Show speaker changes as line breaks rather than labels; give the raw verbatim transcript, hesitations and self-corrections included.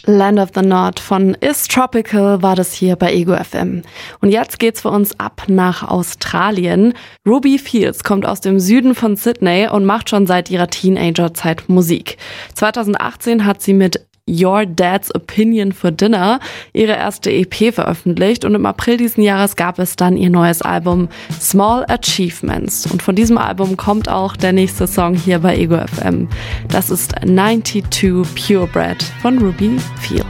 Land of the North von Is Tropical war das hier bei Ego F M. Und jetzt geht's für uns ab nach Australien. Ruby Fields kommt aus dem Süden von Sydney und macht schon seit ihrer Teenagerzeit Musik. zwanzig achtzehn hat sie mit Your Dad's Opinion for Dinner ihre erste E P veröffentlicht und im April diesen Jahres gab es dann ihr neues Album Small Achievements. Und von diesem Album kommt auch der nächste Song hier bei Ego F M. Das ist zweiundneunzig Purebred von Ruby Fields.